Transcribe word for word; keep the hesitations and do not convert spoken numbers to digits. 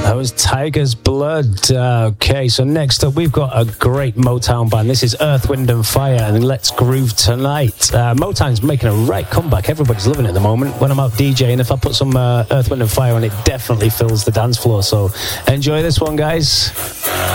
That was Tiger's Blood. Uh, okay, so next up, we've got a great Motown band. This is Earth, Wind and Fire, and Let's Groove Tonight. Uh, Motown's making a right comeback. Everybody's loving it at the moment. When I'm out DJing, if I put some uh, Earth, Wind and Fire on, it definitely fills the dance floor. So enjoy this one, guys.